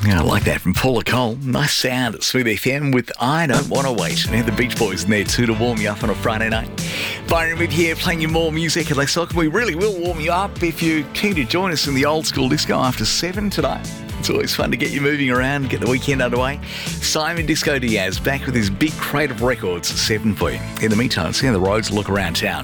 Yeah, I like that from Paula Cole. Nice sound at Smooth FM with I Don't Wanna Wait. And the Beach Boys in there too to warm you up on a Friday night. Byron with here playing you more music at Les Sock. We really will warm you up if you're keen to join us in the old school disco after 7 today. It's always fun to get you moving around, get the weekend underway. Simon Disco Diaz back with his big crate of records at 7 for you. In the meantime, see how the roads look around town.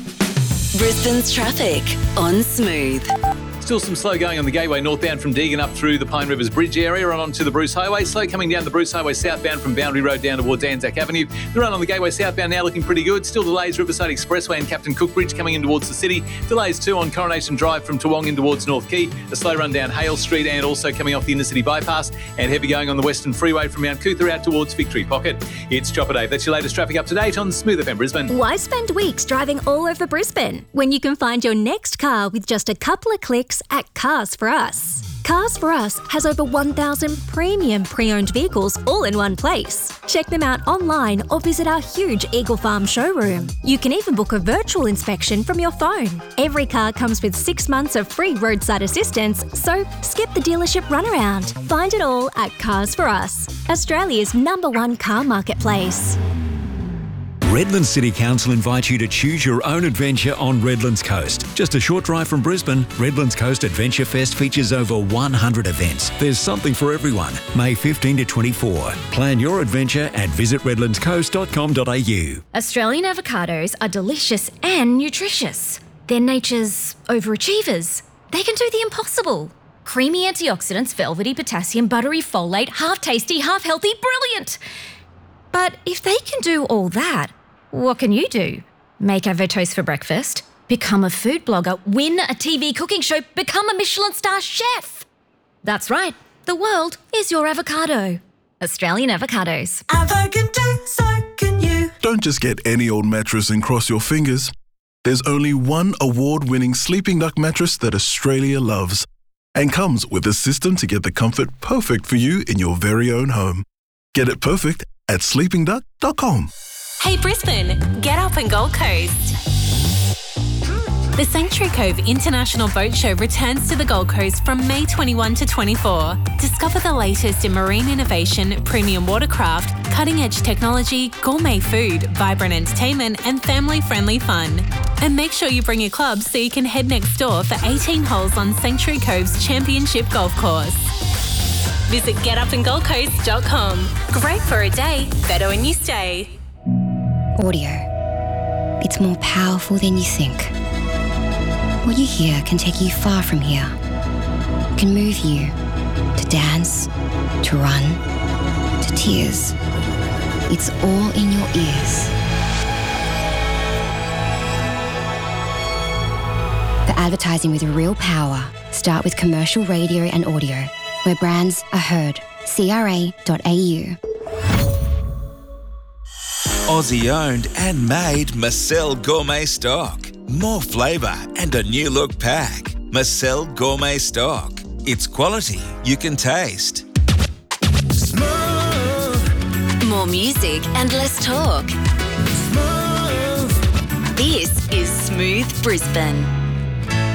Brisbane's traffic on Smooth. Still some slow going on the Gateway northbound from Deagon up through the Pine Rivers Bridge area and onto the Bruce Highway. Slow coming down the Bruce Highway southbound from Boundary Road down towards Anzac Avenue. The run on the Gateway southbound now looking pretty good. Still delays Riverside Expressway and Captain Cook Bridge coming in towards the city. Delays too on Coronation Drive from Toowong in towards North Quay. A slow run down Hale Street and also coming off the Inner City Bypass. And heavy going on the Western Freeway from Mount Cootha out towards Victory Pocket. It's Chopper Dave. That's your latest traffic up to date on Smooth FM Brisbane. Why spend weeks driving all over Brisbane when you can find your next car with just a couple of clicks at Cars for Us? Cars for Us has over 1,000 premium pre-owned vehicles all in one place. Check them out online or visit our huge Eagle Farm showroom. You can even book a virtual inspection from your phone. Every car comes with 6 months of free roadside assistance, so skip the dealership runaround. Find it all at Cars for Us, Australia's #1 car marketplace. Redlands City Council invites you to choose your own adventure on Redlands Coast. Just a short drive from Brisbane, Redlands Coast Adventure Fest features over 100 events. There's something for everyone. May 15 to 24. Plan your adventure at visitredlandscoast.com.au. Australian avocados are delicious and nutritious. They're nature's overachievers. They can do the impossible. Creamy antioxidants, velvety potassium, buttery folate, half tasty, half healthy, brilliant. But if they can do all that, what can you do? Make avotoast for breakfast, become a food blogger, win a TV cooking show, become a Michelin star chef. That's right, the world is your avocado. Australian avocados. Avo can do, so can you. Don't just get any old mattress and cross your fingers. There's only one award-winning Sleeping Duck mattress that Australia loves and comes with a system to get the comfort perfect for you in your very own home. Get it perfect at sleepingduck.com. Hey Brisbane, get up and Gold Coast. The Sanctuary Cove International Boat Show returns to the Gold Coast from May 21 to 24. Discover the latest in marine innovation, premium watercraft, cutting-edge technology, gourmet food, vibrant entertainment and family-friendly fun. And make sure you bring your club so you can head next door for 18 holes on Sanctuary Cove's Championship Golf Course. Visit getupandgoldcoast.com. Great for a day, better when you stay. Audio. It's more powerful than you think. What you hear can take you far from here. It can move you to dance, to run, to tears. It's all in your ears. For advertising with real power, start with commercial radio and audio, where brands are heard. CRA.au. Aussie owned and made Marcel Gourmet Stock. More flavour and a new look pack. Marcel Gourmet Stock. It's quality you can taste. More music and less talk. This is Smooth Brisbane.